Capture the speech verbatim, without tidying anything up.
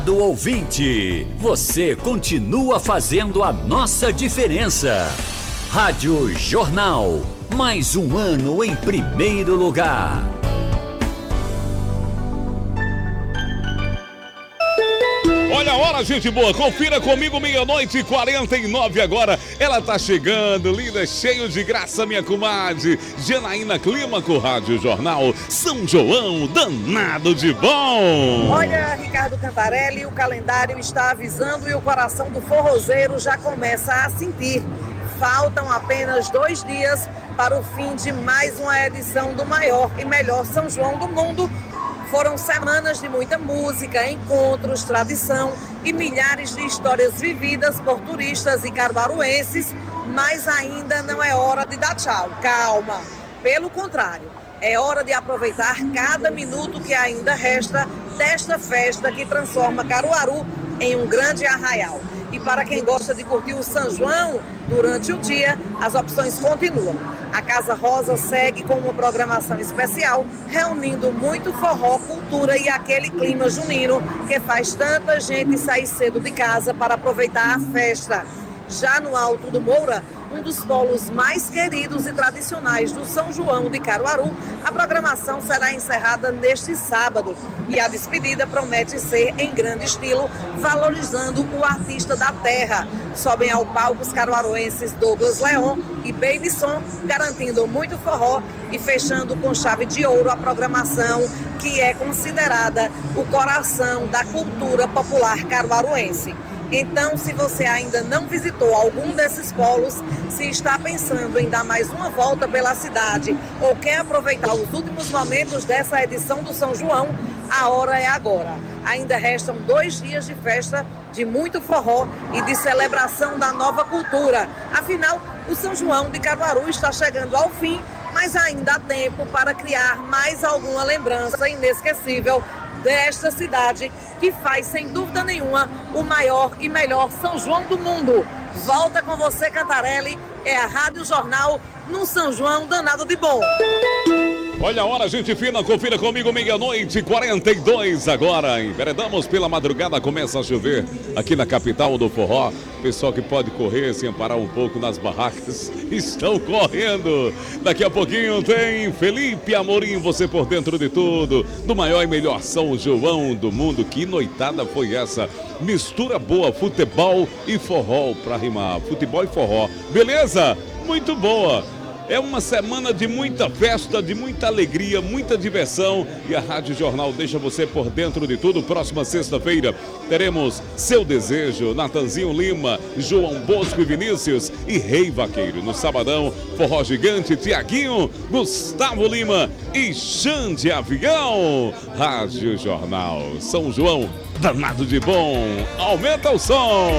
Do ouvinte, você continua fazendo a nossa diferença. Rádio Jornal, mais um ano em primeiro lugar. Olha a hora, gente boa, confira comigo, meia-noite e quarenta e nove agora. Ela tá chegando, linda, cheio de graça, minha comadre. Janaína Clímaco, Rádio Jornal, São João, danado de bom. Olha, Ricardo Cantarelli, o calendário está avisando e o coração do forrozeiro já começa a sentir. Faltam apenas dois dias para o fim de mais uma edição do maior e melhor São João do mundo. Foram semanas de muita música, encontros, tradição e milhares de histórias vividas por turistas e caruaruenses, mas ainda não é hora de dar tchau. Calma. Pelo contrário, é hora de aproveitar cada minuto que ainda resta desta festa que transforma Caruaru em um grande arraial. E para quem gosta de curtir o São João durante o dia, as opções continuam. A Casa Rosa segue com uma programação especial, reunindo muito forró, cultura e aquele clima junino que faz tanta gente sair cedo de casa para aproveitar a festa. Já no Alto do Moura, um dos polos mais queridos e tradicionais do São João de Caruaru, a programação será encerrada neste sábado. E a despedida promete ser em grande estilo, valorizando o artista da terra. Sobem ao palco os caruaruenses Douglas Leon e Baby Som, garantindo muito forró e fechando com chave de ouro a programação que é considerada o coração da cultura popular caruaruense. Então, se você ainda não visitou algum desses polos, se está pensando em dar mais uma volta pela cidade ou quer aproveitar os últimos momentos dessa edição do São João, a hora é agora. Ainda restam dois dias de festa, de muito forró e de celebração da nova cultura. Afinal, o São João de Caruaru está chegando ao fim, mas ainda há tempo para criar mais alguma lembrança inesquecível desta cidade, que faz, sem dúvida nenhuma, o maior e melhor São João do mundo. Volta com você, Cantarelli, é a Rádio Jornal, no São João danado de bom. Olha a hora, gente fina, confira comigo, meia-noite e quarenta e dois agora. Enveredamos pela madrugada, começa a chover aqui na capital do forró. Pessoal que pode correr, se amparar um pouco nas barracas, estão correndo. Daqui a pouquinho tem Felipe Amorim, você por dentro de tudo, do maior e melhor São João do mundo. Que noitada foi essa? Mistura boa, futebol e forró pra rimar. Futebol e forró, beleza? Muito boa. É uma semana de muita festa, de muita alegria, muita diversão. E a Rádio Jornal deixa você por dentro de tudo. Próxima sexta-feira teremos Seu Desejo, Natanzinho Lima, João Bosco e Vinícius e Rei Vaqueiro. No sabadão, Forró Gigante, Tiaguinho, Gustavo Lima e Xande Avião. Rádio Jornal, São João, danado de bom. Aumenta o som.